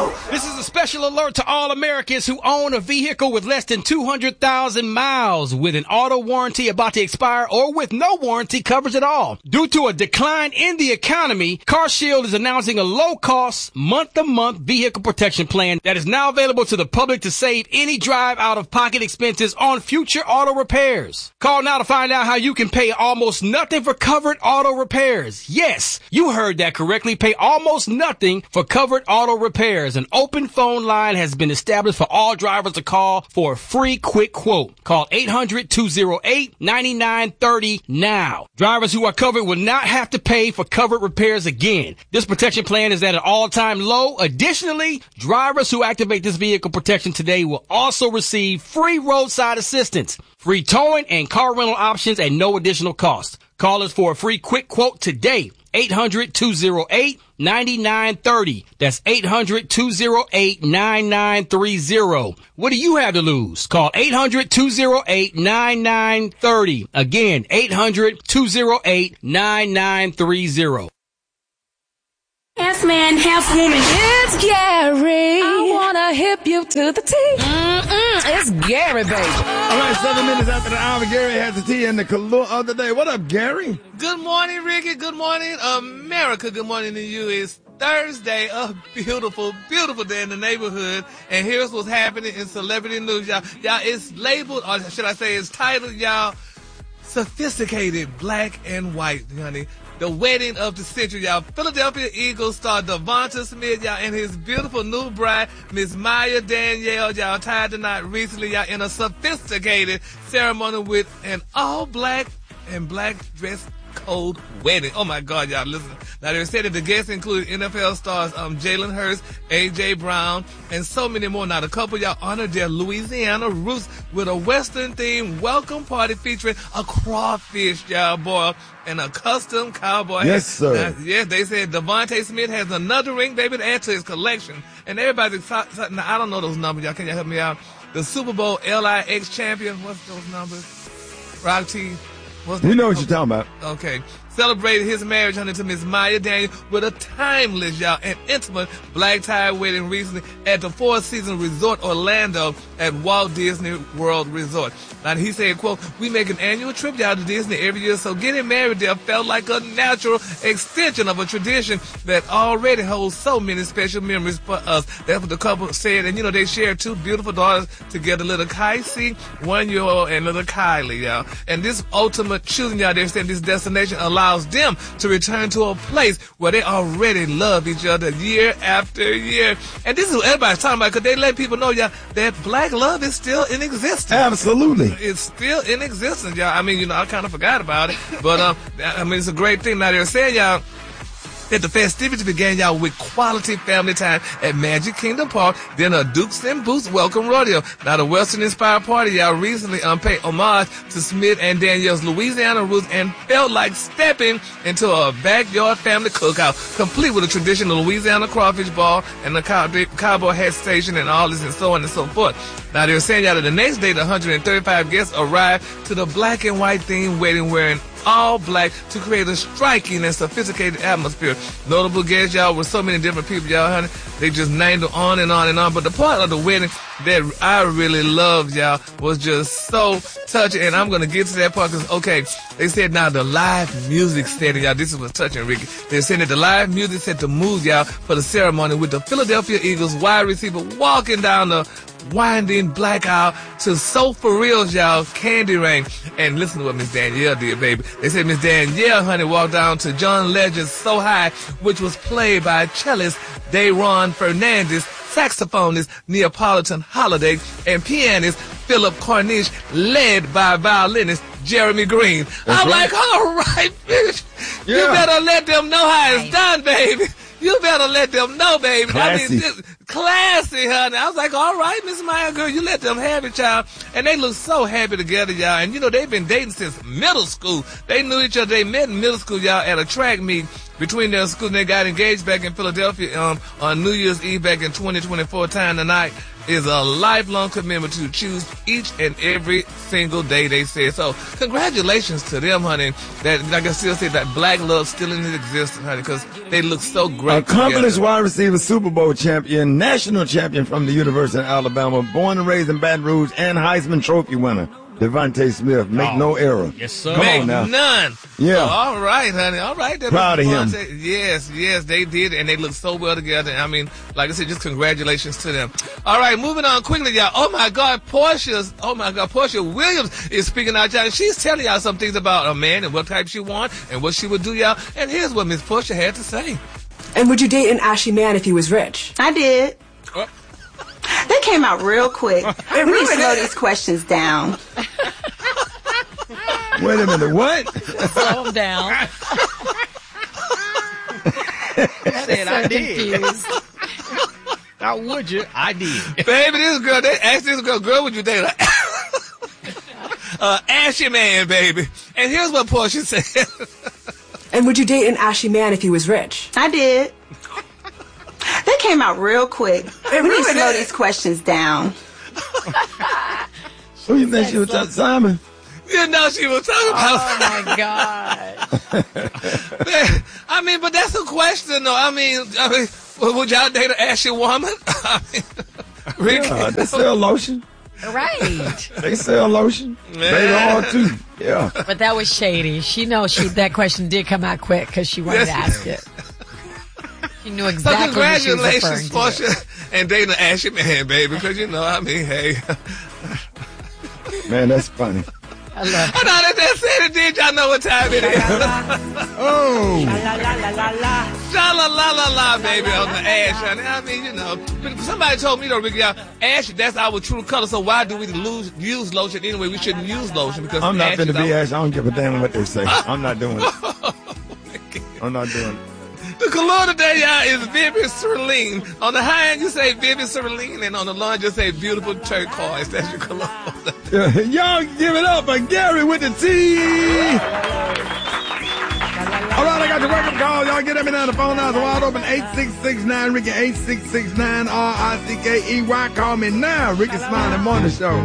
This is a special alert to all Americans who own a vehicle with less than 200,000 miles with an auto warranty about to expire or with no warranty coverage at all. Due to a decline in the economy, CarShield is announcing a low-cost, month-to-month vehicle protection plan that is now available to the public to save any drive out-of-pocket expenses on future auto repairs. Call now to find out how you can pay almost nothing for covered auto repairs. Yes, you heard that correctly. Pay almost nothing for covered auto repairs. An open phone line has been established for all drivers to call for a free quick quote. Call 800-208-9930 now. Drivers who are covered will not have to pay for covered repairs again. This protection plan is at an all-time low. Additionally, drivers who activate this vehicle protection today will also receive free roadside assistance, free towing, and car rental options at no additional cost. Call us for a free quick quote today. 800-208-9930. That's 800-208-9930. What do you have to lose? Call 800-208-9930. Again, 800-208-9930. Half man, half woman. It's Gary. I wanna hip you to the T. It's Gary, baby. All right, 7 minutes after the hour, Gary has the tea and the color of the day. What up, Gary? Good morning, Ricky. Good morning, America. Good morning to you. It's Thursday, a beautiful, beautiful day in the neighborhood. And here's what's happening in celebrity news, y'all. Y'all, it's labeled, or should I say it's titled, y'all, Sophisticated Black and White, honey. The wedding of the century, y'all. Philadelphia Eagles star Devonta Smith, y'all, and his beautiful new bride, Miss Maya Danielle, y'all, tied the knot recently, y'all, in a sophisticated ceremony with an all-black and black dress code wedding. Oh, my God, y'all, listen. Now, they said that the guests included NFL stars Jalen Hurts, A.J. Brown, and so many more. Now, the couple, y'all, honored their Louisiana roots with a Western-themed welcome party featuring a crawfish, y'all, boil, and a custom cowboy hat. Yes, sir. Now, yes, they said Devonta Smith has another ring, baby, to add to his collection. And everybody's excited. Now, I don't know those numbers, y'all. Can y'all help me out? The Super Bowl LIX champion, what's those numbers? Rock T. We know what you're talking about. Okay. Celebrated his marriage, honey, to Miss Maya Daniel with a timeless, y'all, and intimate black tie wedding recently at the Four Seasons Resort Orlando at Walt Disney World Resort. Now, he said, quote, "We make an annual trip, y'all, to Disney every year, so getting married there felt like a natural extension of a tradition that already holds so many special memories for us." That's what the couple said. And, you know, they shared two beautiful daughters together, little Kysee, 1-year-old, and little Kylie, y'all. And this ultimate choosing, y'all, they said this destination allows them to return to a place where they already love each other year after year. And this is what everybody's talking about, because they let people know, y'all, that black love is still in existence. Absolutely. It's still in existence, y'all. I mean, you know, I kind of forgot about it. But, I mean, it's a great thing. Now, they're saying, y'all, that the festivities began, y'all, with quality family time at Magic Kingdom Park, then a Dukes and Boots welcome rodeo. Now, the Western-inspired party, y'all, recently paid homage to Smith and Danielle's Louisiana roots and felt like stepping into a backyard family cookout, complete with a traditional Louisiana crawfish ball and a cowboy hat station and all this and so on and so forth. Now, they're saying, y'all, that the next day, the 135 guests arrived to the black and white themed wedding wearing all black to create a striking and sophisticated atmosphere. Notable guests, y'all, with so many different people, y'all, honey. They just named them on and on and on. But the part of the wedding that I really loved, y'all, was just so touching. And I'm going to get to that part because, okay, they said now the live music setting, y'all, this is what's touching, Ricky. They said that the live music set the mood, y'all, for the ceremony with the Philadelphia Eagles wide receiver walking down the winding black aisle to So For Reals, y'all, Candy Rain. And listen to what Miss Danielle did, baby. They said Miss Danielle, honey, walked down to John Legend's So High, which was played by cellist Dayron Fernandez, saxophonist Neapolitan Holiday, and pianist Philip Cornish, led by violinist Jeremy Green. I'm right. Like, all right, bitch. Yeah. You better let them know how it's done, baby. You better let them know, baby. Classy. I mean, just classy, honey. I was like, all right, Miss Maya, girl, you let them have it, child. And they look so happy together, y'all. And, you know, they've been dating since middle school. They knew each other. They met in middle school, y'all, at a track meet between their school, they got engaged back in Philadelphia on New Year's Eve back in 2024 time tonight, is a lifelong commitment to choose each and every single day, they said. So congratulations to them, honey. That, like I still say, that black love still in existence, honey, because they look so great. Accomplished wide receiver, Super Bowl champion, national champion from the University of Alabama, born and raised in Baton Rouge, and Heisman Trophy winner, Devontae Smith. Make no error. Yes, sir. Come Make on now. none. Yeah. Oh, all right, honey. All right. Proud of him. Yes, they did, and they look so well together. I mean, like I said, just congratulations to them. All right, moving on quickly, y'all. Oh my God, Portia Williams is speaking out, y'all. She's telling y'all some things about a man and what type she want and what she would do, y'all. And here's what Miss Portia had to say. And would you date an ashy man if he was rich? I did. They came out real quick. We need to slow these questions down. Wait a minute, what? Slow them down. I said I did. Now, would you? I did. Baby, this girl, they asked this girl, would you date an ashy man, baby? And here's what Portia said. And would you date an ashy man if he was rich? I did. They came out real quick. We need to slow these questions down. Who you think she was talking, Simon? You know she was talking about. Oh my God. I mean, but that's a question, though. I mean, would y'all date an ashy woman? I mean, Ricky. They sell lotion. Right. They sell lotion. Baby oil too. Yeah. But that was shady. She knows that question did come out quick because she wanted to ask it. She knew exactly what she was referring congratulations, to. Portia, and dating an ashy man, baby, because, you know, I mean, hey. Man, that's funny. I love it. I know that said it, did y'all know what time it is? Oh. Sha-la-la-la-la, baby, on the ash, honey. I mean, you know, but somebody told me, though, Ricky, ash, that's our true color, so why do we use lotion anyway? We shouldn't use lotion because I'm not ash finna is be our- ash. I don't give a damn what they say. I'm not doing it. I'm not doing it. The cologne today, y'all, is Vivid Cerulean. On the high end, you say Vivid Cerulean, and on the low end, you say Beautiful Turquoise. That's your cologne. Yeah, y'all give it up for Gary with the T. All right, I got your wake-up call. Y'all get at me now. The phone lines are wide open. 8669 Ricky, 8669 RICKEY. Call me now. Ricky Smiley Morning Show.